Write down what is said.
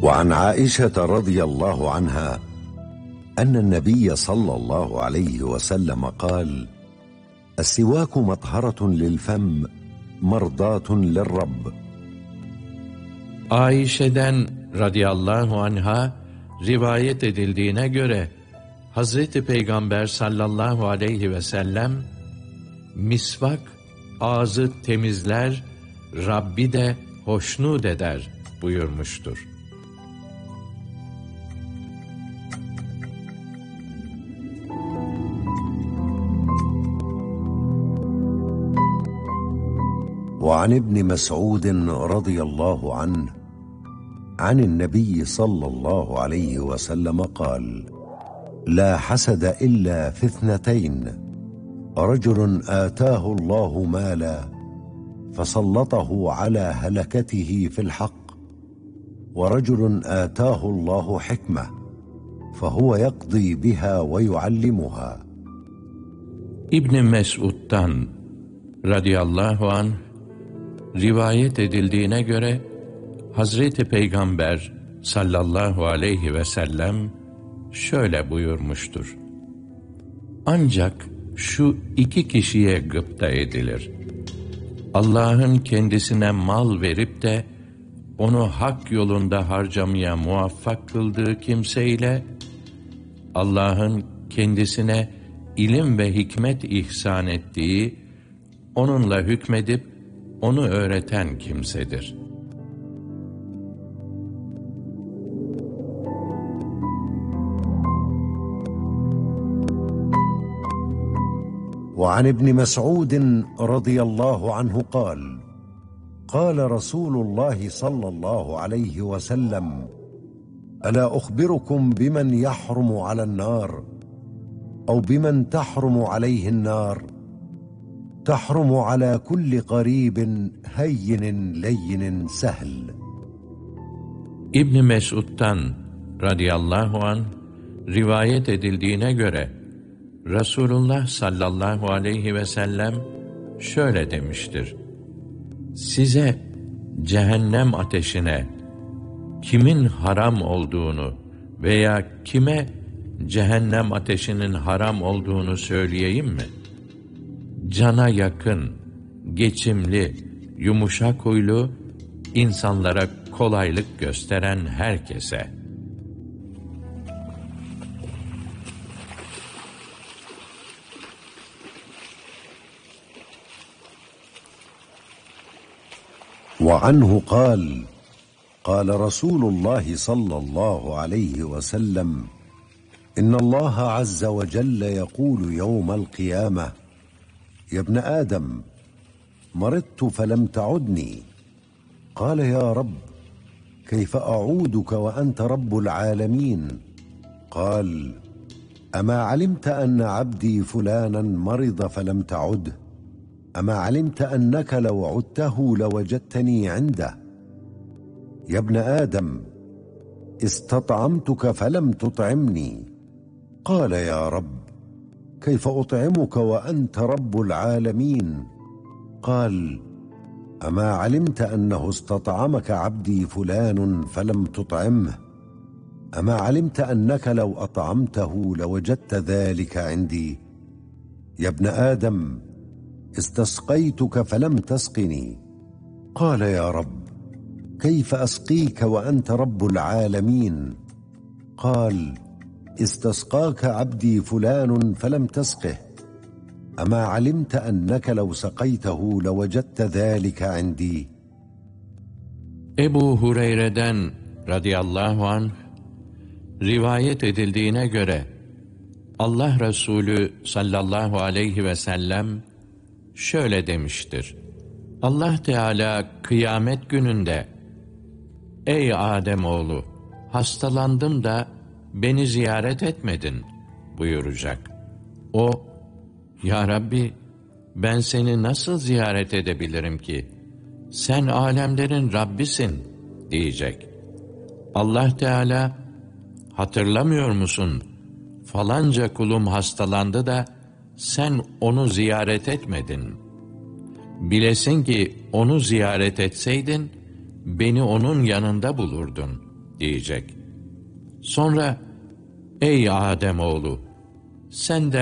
وعن عائشة رضي الله عنها أن النبي صلى الله عليه وسلم قال: السواك مطهرة للفم مرضاة للرب. Ayşe'den radıyallahu anha rivayet edildiğine göre Hazreti Peygamber sallallahu aleyhi ve sellem misvak ağzı temizler, Rabbi de hoşnut eder buyurmuştur. وعن ابن مسعود رضي الله عنه عن النبي صلى الله عليه وسلم قال: لا حسد إلا في اثنتين: رجل آتاه الله مالا فسلطه على هلكته في الحق، ورجل آتاه الله حكمة فهو يقضي بها ويعلمها. İbn Mes'ud'dan radıyallahu anh rivayet edildiğine göre Hazreti Peygamber sallallahu aleyhi ve sellem şöyle buyurmuştur: ancak şu iki kişiye gıpta edilir. Allah'ın kendisine mal verip de onu hak yolunda harcamaya muvaffak kıldığı kimseyle Allah'ın kendisine ilim ve hikmet ihsan ettiği, onunla hükmedip onu öğreten kimsedir. وعن ابن مسعود رضي الله عنه قال: قال رسول الله صلى الله عليه وسلم: ألا أخبركم بمن يحرم على النار أو بمن تحرم عليه النار؟ تحرم على كل قريب هين لين سهل. İbn Mes'ud'dan radıyallahu anh rivayet edildiğine göre Resulullah sallallahu aleyhi ve sellem şöyle demiştir: size cehennem ateşine kimin haram olduğunu veya kime cehennem ateşinin haram olduğunu söyleyeyim mi? Cana yakın, geçimli, yumuşak huylu, insanlara kolaylık gösteren herkese. وعنه قال: قال رسول الله صلى الله عليه وسلم: إن الله عز وجل يقول يوم القيامة: يا ابن آدم، مرضت فلم تعدني. قال: يا رب، كيف أعودك وأنت رب العالمين؟ قال: أما علمت أن عبدي فلانا مرض فلم تعده؟ أما علمت أنك لو عدته لوجدتني عنده؟ يا ابن آدم، استطعمتك فلم تطعمني. قال: يا رب، كيف أطعمك وأنت رب العالمين؟ قال: أما علمت أنه استطعمك عبدي فلان فلم تطعمه؟ أما علمت أنك لو أطعمته لوجدت ذلك عندي؟ يا ابن آدم، استسقيتك فلم تسقني. قال: يا رب، كيف أسقيك وأنت رب العالمين؟ قال: استسقاك عبدي فلان فلم تسقه. أما علمت أنك لو سقيته لوجدت ذلك عندي؟ Ebu Hureyre'den radıyallahu anh rivayet edildiğine göre Allah Resulü sallallahu aleyhi ve sellem şöyle demiştir: Allah Teala kıyamet gününde ey Ademoğlu, hastalandım da beni ziyaret etmedin buyuracak. O, ya Rabbi, ben seni nasıl ziyaret edebilirim ki? Sen alemlerin Rabbisin diyecek. Allah Teala, hatırlamıyor musun? Falanca kulum hastalandı da sen onu ziyaret etmedin. Bilesin ki onu ziyaret etseydin, beni onun yanında bulurdun diyecek. Sonra, ey Adem oğlu, senden